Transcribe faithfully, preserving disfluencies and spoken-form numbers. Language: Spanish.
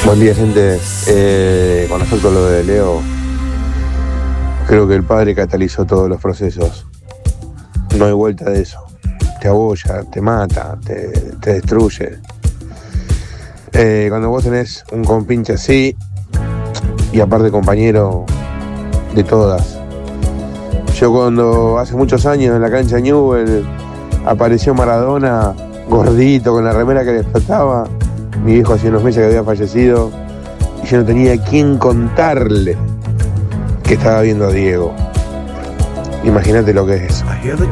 Buen día, gente. Eh, con respecto a lo de Leo, creo que el padre catalizó todos los procesos. No hay vuelta de eso. Te abolla, te mata, te, te destruye. Eh, cuando vos tenés un compinche así, y aparte compañero de todas. Yo cuando hace muchos años en la cancha de Newell apareció Maradona, gordito, con la remera que le explotaba. Mi hijo hacía unos meses que había fallecido y yo no tenía a quién contarle que estaba viendo a Diego. Imagínate lo que es eso.